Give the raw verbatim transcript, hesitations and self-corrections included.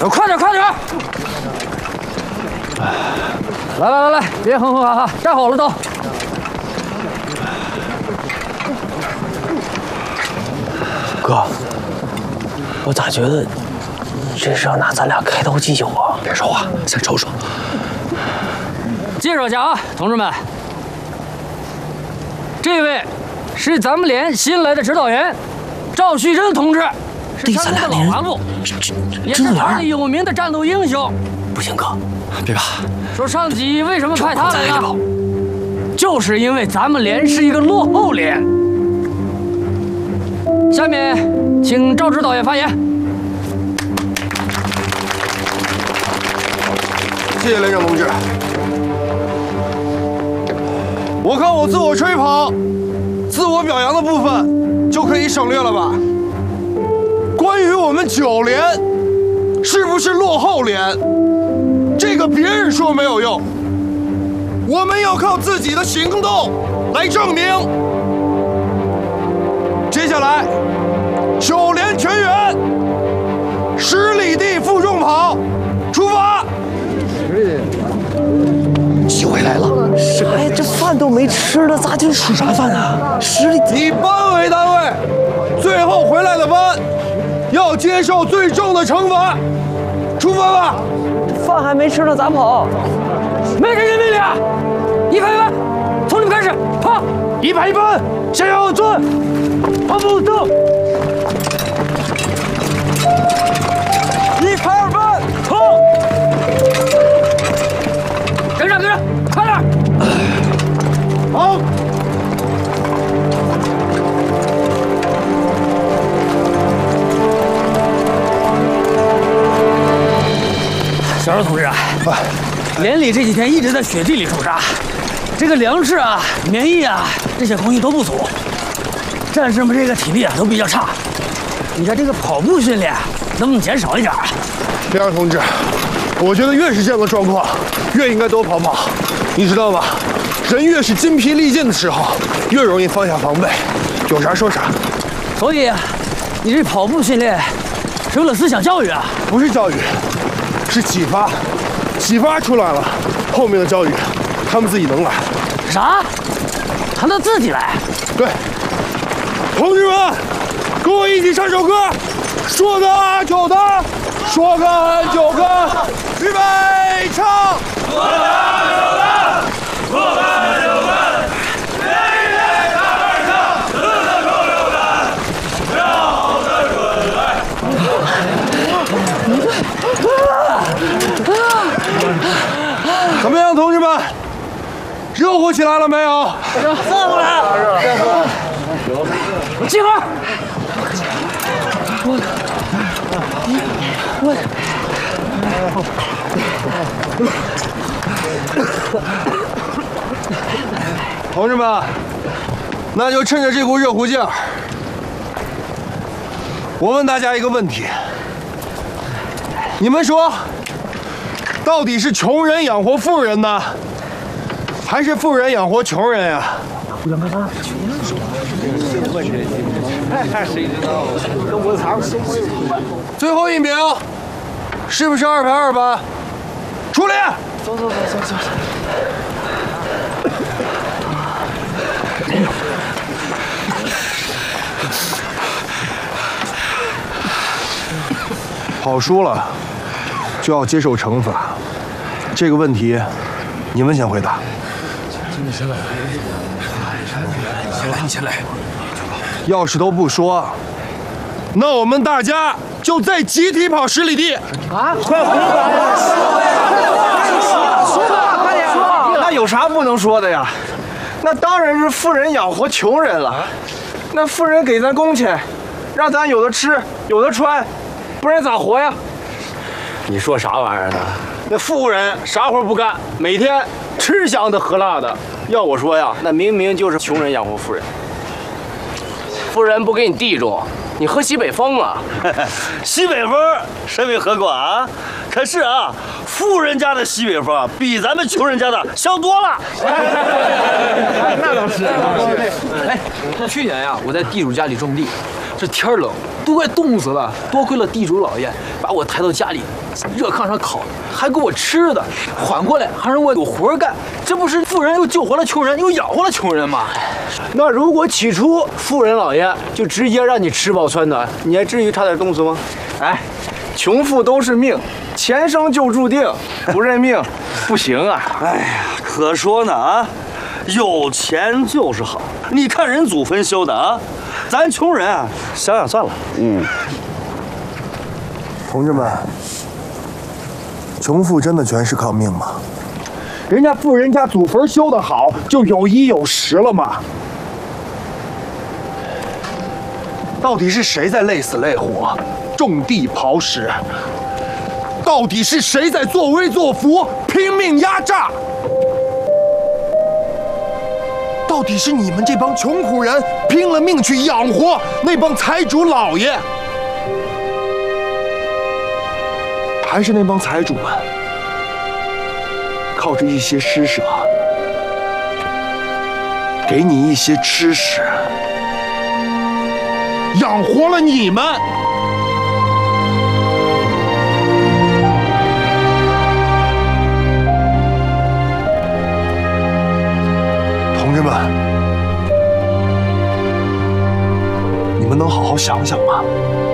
快点，快点！来来来来，别哼哼哈哈，站好了都。 哥，我咋觉得这是要拿咱俩开刀祭酒啊？ 别说话，先瞅瞅。 介绍一下啊，同志们，这位是咱们连新来的指导员赵旭珍同志，是山东的老干部，也是团里有名的战斗英雄。 不行，哥， 别怕。 说上级为什么派他来呢？就是因为咱们连是一个落后连。下面，请赵指导员发言。 谢谢连长同志。我看我自我吹捧、自我表扬的部分就可以省略了吧？关于我们九连是不是落后连，这个别人说没有用，我们要靠自己的行动来证明。接下来，九连全员十里地负重跑，出发！ 机会来了！ 啥呀？这饭都没吃呢，咋就吃啥饭啊？十里地以班为单位，最后回来的班要接受最重的惩罚。出发吧！ 饭还没吃呢，咋跑？ 没人人命令啊！一排一排，从你们开始跑！ 一排一班，向右转，跑步走。一排二班，跑！ 跟上，跟上，快点！ 好。 小周同志啊，连里这几天一直在雪地里驻扎，这个粮食啊、棉衣啊这些东西都不足，战士们这个体力啊都比较差。你看这个跑步训练能不能减少一点啊？ 连长同志，我觉得越是这样的状况，越应该多跑跑。你知道吗？人越是筋疲力尽的时候，越容易放下防备，有啥说啥。 所以，你这跑步训练是为了思想教育啊？ 不是教育，是启发。启发出来了，后面的教育他们自己能来。 啥？他能自己来？ 对，同志们，跟我一起唱首歌，说干就干，说干就干，预备唱。说干就干，说干就干，天天打板上，死的够溜干，绕的准来。怎么样，同志们？热乎起来了没有？ 热乎了，热乎了。集合！我我同志们，那就趁着这股热乎劲儿，我问大家一个问题：你们说，到底是穷人养活富人呢，还是富人养活穷人呀？谁知道？我藏最后一名，是不是二排二班？出列！走走走走走。跑输了就要接受惩罚，这个问题你们先回答。你先来，先来，你先来。要是都不说，那我们大家就再集体跑十里地啊！快回来！ 说吧，快点说！那有啥不能说的呀？那当然是富人养活穷人了。那富人给咱工钱，让咱有的吃有的穿，不然咋活呀？ 你说啥玩意儿呢？ 那富人啥活不干，每天吃香的喝辣的。要我说呀，那明明就是穷人养活富人。 富人不给你地种，你喝西北风啊？ 西北风谁没喝过啊？可是啊，富人家的西北风啊，比咱们穷人家的香多了。 那倒是。 哎，去年呀、啊，我在地主家里种地，这天冷，肚都快冻死了。多亏了地主老爷把我抬到家里热炕上烤，还给我吃的，缓过来还让我有活干。这不是富人又救活了穷人，又养活了穷人吗？ 那如果起初富人老爷就直接让你吃饱穿暖，你还至于差点冻死吗？ 哎，穷富都是命，前生就注定，不认命不行啊！ 哎呀，可说呢啊，有钱就是好。你看人祖坟修的啊，咱穷人啊，想想算了。嗯， 同志们，穷富真的全是靠命吗？ 人家富人家祖坟修得好，就有衣有食了吗？到底是谁在累死累活，种地刨食？到底是谁在作威作福，拼命压榨？到底是你们这帮穷苦人拼了命去养活那帮财主老爷，还是那帮财主们靠着一些施舍，给你一些吃食，养活了你们？同志们，你们能好好想想吗？